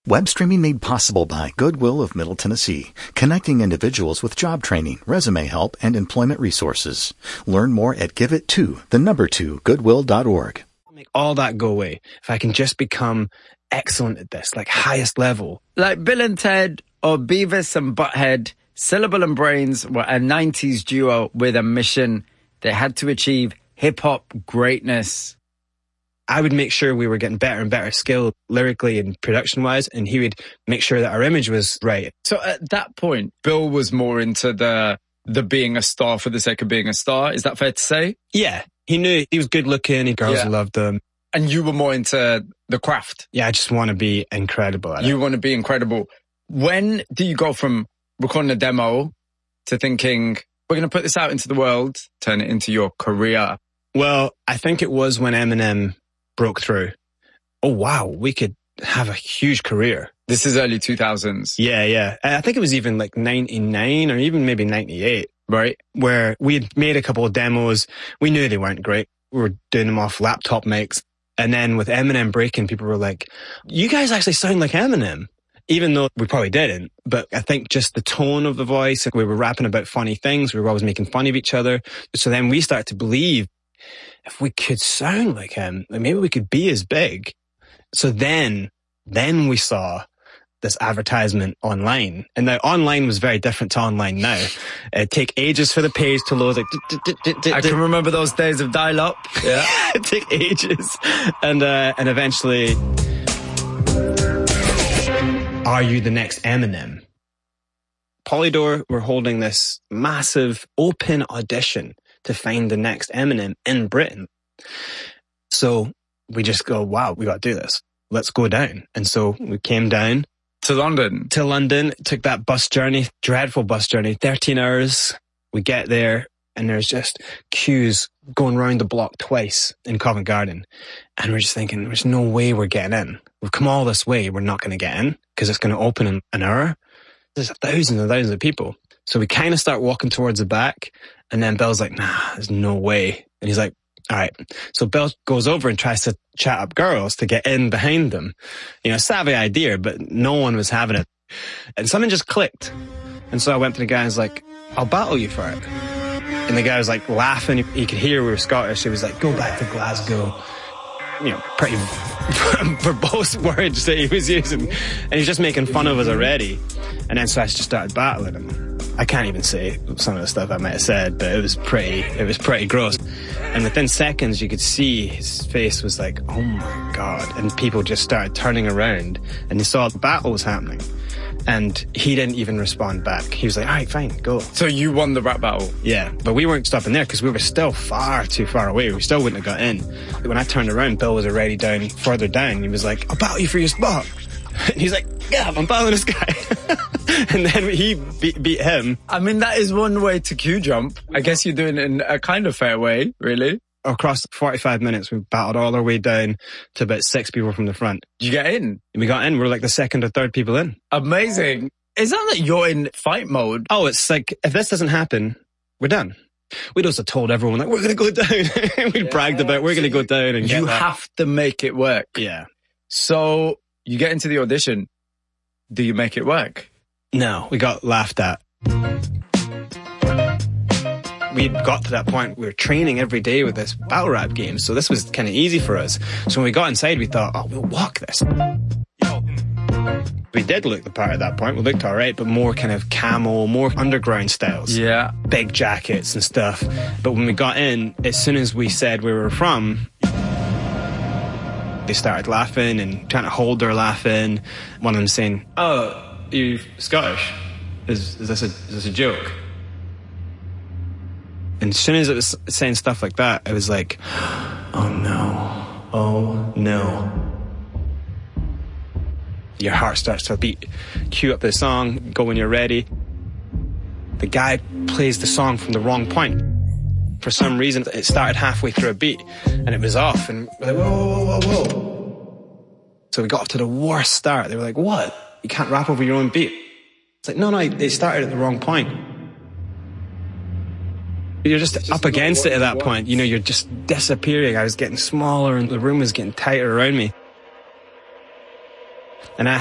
Web streaming made possible by Goodwill of Middle Tennessee, connecting individuals with job training, resume help, and employment resources. Learn more at giveit2goodwill.org. Make all that go away if I can just become excellent at this, like highest level. Like Bill and Ted or Beavis and Butthead, Syllable and Brains were a 90s duo with a mission. They had to achieve hip-hop greatness. I would make sure we were getting better and better skill lyrically and production-wise, and he would make sure that our image was right. So at that point, Bill was more into the being a star for the sake of being a star. Is that fair to say? Yeah. He knew he was good looking, girls loved him. And you were more into the craft? Yeah, I just want to be incredible at it. You want to be incredible. When do you go from recording a demo to thinking, we're going to put this out into the world, turn it into your career? Well, I think it was when Eminem broke through. Oh, wow, we could have a huge career. This is early 2000s. Yeah. I think it was even like 99 or even maybe 98, right? Where we had made a couple of demos. We knew they weren't great. We were doing them off laptop mics. And then with Eminem breaking, people were like, you guys actually sound like Eminem. Even though we probably didn't. But I think just the tone of the voice, we were rapping about funny things. We were always making fun of each other. So then we started to believe if we could sound like him, maybe we could be as big. So then we saw this advertisement online. And now online was very different to online now. It'd take ages for the page to load. Like, I can remember those days of dial-up. Yeah. It'd take ages. And eventually, are you the next Eminem? Polydor were holding this massive open audition to find the next Eminem in Britain. So we just go, wow, we got to do this. Let's go down. And so we came down. To London? To London. Took that bus journey, dreadful bus journey, 13 hours. We get there and there's just queues going round the block twice in Covent Garden. And we're just thinking, there's no way we're getting in. We've come all this way. We're not going to get in because it's going to open in an hour. There's thousands and thousands of people. So we kind of start walking towards the back. And then Bill's like, nah, there's no way. And he's like, all right. So Bill goes over and tries to chat up girls to get in behind them. You know, savvy idea, but no one was having it. And something just clicked. And so I went to the guy and was like, I'll battle you for it. And the guy was like laughing. He could hear we were Scottish. He was like, go back to Glasgow. You know, pretty verbose words that he was using. And he was just making fun of us already. And then so I just started battling him. I can't even say some of the stuff I might have said, but it was pretty gross. And within seconds, you could see his face was like, oh my God. And people just started turning around and they saw the battle was happening. And he didn't even respond back. He was like, all right, fine, go. So you won the rap battle? Yeah, but we weren't stopping there because we were still far too far away. We still wouldn't have got in. When I turned around, Bill was already further down. He was like, I'll battle you for your spot. And he's like, yeah, I'm battling this guy. And then he beat him. I mean, that is one way to queue jump. I guess you're doing it in a kind of fair way, really. Across 45 minutes, we battled all our way down to about 6 people from the front. Did you get in? We got in. We were like the second or third people in. Amazing. Is that like you're in fight mode? Oh, it's like, if this doesn't happen, we're done. We'd also told everyone, like, we're going to go down. We'd bragged about, we're going to go down. And you have to make it work. Yeah. So you get into the audition. Do you make it work? No, we got laughed at. We got to that point, we were training every day with this battle rap game, so this was kind of easy for us. So when we got inside, we thought, oh, we'll walk this. We did look the part at that point. We looked all right, but more kind of camo, more underground styles. Yeah. Big jackets and stuff. But when we got in, as soon as we said where we were from, they started laughing and trying to hold their laugh in. One of them saying, oh, you Scottish? Is this a joke? And as soon as it was saying stuff like that, I was like, oh no. Your heart starts to beat. Cue up the song, go when you're ready. The guy plays the song from the wrong point. For some reason, it started halfway through a beat, and it was off, and we're like, whoa. So we got off to the worst start. They were like, what? You can't rap over your own beat. It's like, no, they started at the wrong point. You're just up against it at that point. You know, you're just disappearing. I was getting smaller and the room was getting tighter around me.